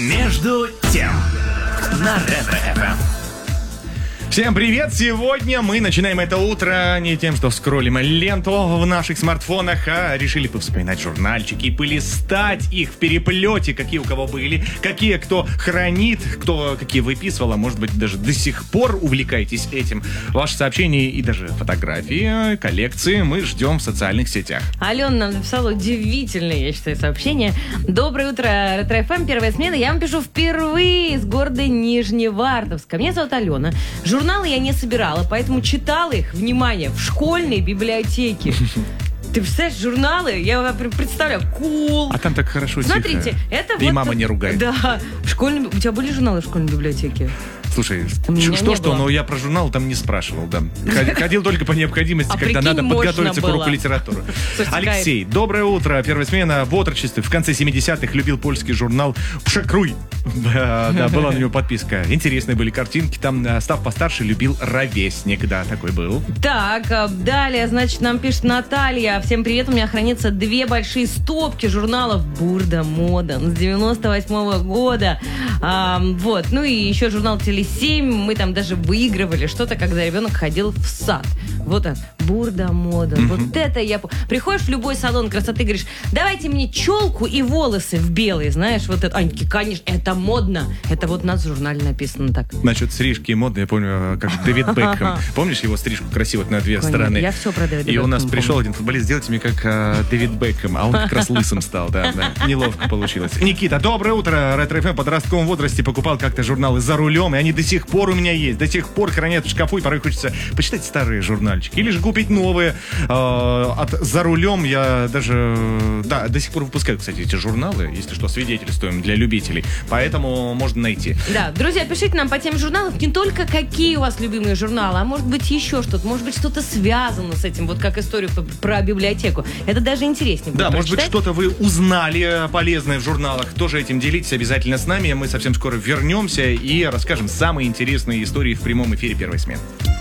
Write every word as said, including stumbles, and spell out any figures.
Между тем на Ретро-эф эм. Всем привет! Сегодня мы начинаем это утро не тем, что скроллим ленту в наших смартфонах, а решили повспоминать журнальчики и полистать их в переплете, какие у кого были, какие кто хранит, кто какие выписывал, а может быть даже до сих пор увлекаетесь этим. Ваши сообщения и даже фотографии, коллекции мы ждем в социальных сетях. Алена нам написала удивительное, я считаю, сообщение. Доброе утро, Ретро-эф эм, первая смена. Я вам пишу впервые из города Нижневартовска. Меня зовут Алена. Журналы я не собирала, поэтому читала их, внимание, в школьной библиотеке. Ты представляешь, журналы, я представляю, кул. А там так хорошо, смотрите, тихо. Это и вот... мама не ругает. Да, в школьной... У тебя были журналы в школьной библиотеке? Слушай, что-что, но я про журнал там не спрашивал, да. Ходил только по необходимости, а когда надо подготовиться было. к уроку литературы. Алексей, доброе утро. Первая смена в отрочестве. В конце семидесятых любил польский журнал «Пшекруй». Да, да, была на него подписка. Интересные были картинки. Там, став постарше, любил «Ровесник». Да, такой был. Так, далее, значит, нам пишет Наталья. Всем привет, у меня хранятся две большие стопки журналов «Бурда Мода» с девяносто восьмого года. А, вот, ну и еще журнал «Телесемь». Мы там даже выигрывали что-то, когда ребенок ходил в сад. Вот он, «Бурда Мода». Mm-hmm. Вот это я... Приходишь в любой салон красоты, говоришь, давайте мне челку и волосы в белый, знаешь, вот это. Аньки, конечно, это модно. Это вот у нас в журнале написано так. Насчет стрижки модно, я помню, как Дэвид Бекхэм. Помнишь его стрижку красиво на две стороны? Я все про Дэвида И у нас Бекхэма пришел помню. Один футболист, сделайте мне как э, Дэвид Бекхэм, а он как раз лысым стал, да, да. Неловко получилось. Никита, доброе утро. Ретро-эф эм в подростковом возрасте покупал как-то журналы «За рулем», и они до сих пор у меня есть, до сих пор хранят в шкафу, и порой хочется почитать старые журнальчики. Или же купить новые. Э, от «За рулем» я даже... Да, до сих пор выпускают, кстати, эти журналы, если что, свидетельствуем для любителей. Поэтому можно найти. Да, друзья, пишите нам по теме журналов не только какие у вас любимые журналы, а может быть еще что-то, может быть что-то связано с этим, вот как историю про библиотеку. Это даже интереснее. Да, может прочитать. быть что-то вы узнали полезное в журналах. Тоже этим делитесь обязательно с нами. Мы совсем скоро вернемся и расскажем самые интересные истории в прямом эфире первой смены.